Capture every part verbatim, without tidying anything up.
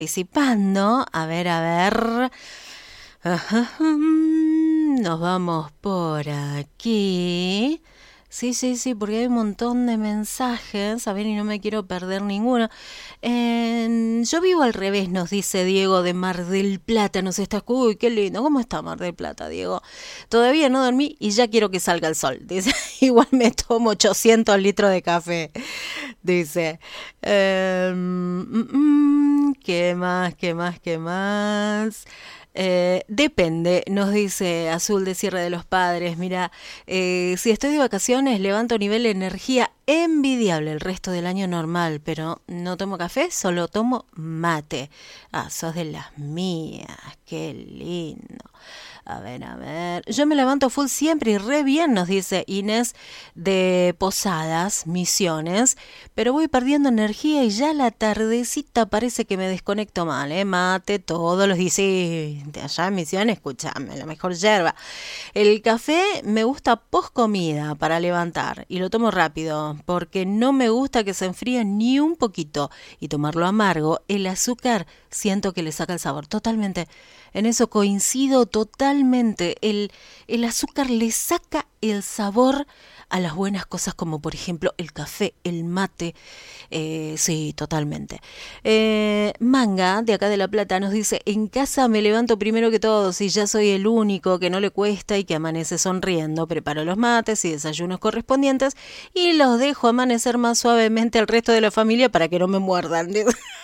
Participando, a ver, a ver. Ajá, nos vamos por aquí. Sí, sí, sí, porque hay un montón de mensajes, a ver, y no me quiero perder ninguno. Eh, yo vivo al revés, nos dice Diego de Mar del Plata, nos está... Uy, qué lindo, ¿cómo está Mar del Plata, Diego? Todavía no dormí y ya quiero que salga el sol. Dice, igual me tomo ochocientos litros de café. Dice, eh, mm, mm, ¿qué más, qué más, qué más? Eh, depende, nos dice Azul de Sierra de los Padres. Mira, eh, si estoy de vacaciones levanto nivel de energía envidiable el resto del año normal, pero no tomo café, solo tomo mate. Ah, sos de las mías, qué lindo. A ver, a ver. Yo me levanto full siempre y re bien, nos dice Inés de Posadas, Misiones, pero voy perdiendo energía y ya la tardecita parece que me desconecto mal, ¿eh? Mate todos los días. Sí, de allá en Misiones, escúchame, la mejor yerba. El café me gusta post comida para levantar y lo tomo rápido porque no me gusta que se enfríe ni un poquito y tomarlo amargo. El azúcar siento que le saca el sabor totalmente. En eso coincido totalmente. El, el azúcar le saca el sabor a las buenas cosas como por ejemplo el café, el mate. Eh, sí, totalmente. Eh, Manga, de acá de La Plata, nos dice, en casa me levanto primero que todos y ya soy el único que no le cuesta y que amanece sonriendo. Preparo los mates y desayunos correspondientes y los dejo amanecer más suavemente al resto de la familia para que no me muerdan.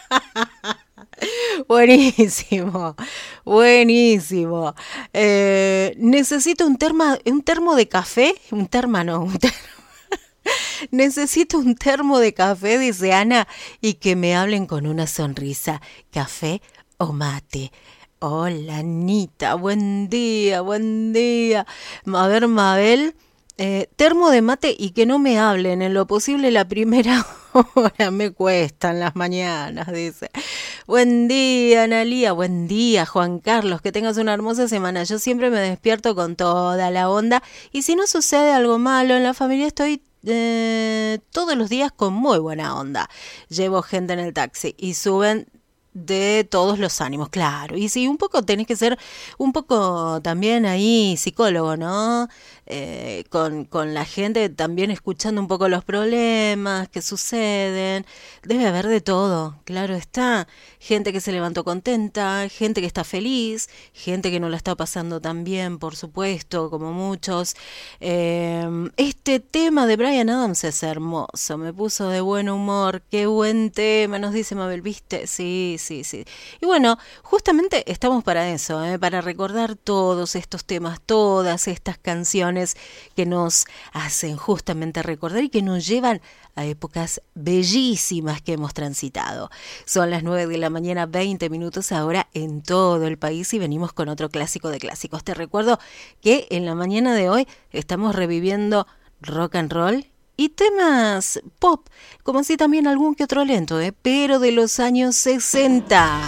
Buenísimo, buenísimo. Eh, necesito un terma, un termo de café, un terma no, un termo. Necesito un termo de café, dice Ana, y que me hablen con una sonrisa. ¿Café o mate? Hola, Anita, buen día, buen día. A ver, Mabel, eh, termo de mate y que no me hablen en lo posible la primera hora. Me cuestan las mañanas, dice. Buen día, Analía, buen día, Juan Carlos, que tengas una hermosa semana. Yo siempre me despierto con toda la onda y si no sucede algo malo en la familia estoy eh, todos los días con muy buena onda. Llevo gente en el taxi y suben de todos los ánimos, claro. Y sí, un poco tenés que ser un poco también ahí psicólogo, ¿no? Eh, con, con la gente también escuchando un poco los problemas que suceden. Debe haber de todo, claro está. Gente que se levantó contenta, gente que está feliz, gente que no la está pasando tan bien, por supuesto, como muchos. Eh, este tema de Bryan Adams es hermoso, me puso de buen humor, qué buen tema, nos dice Mabel, ¿viste? Sí, sí, sí. Y bueno, justamente estamos para eso, ¿eh? Para recordar todos estos temas, todas estas canciones que nos hacen justamente recordar y que nos llevan a épocas bellísimas que hemos transitado. Son las nueve de la mañana, veinte minutos ahora en todo el país y venimos con otro clásico de clásicos. Te recuerdo que en la mañana de hoy estamos reviviendo rock and roll y temas pop, como así también algún que otro lento, ¿eh? Pero de los años sesenta.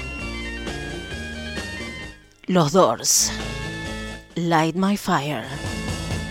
Los Doors. Light My Fire.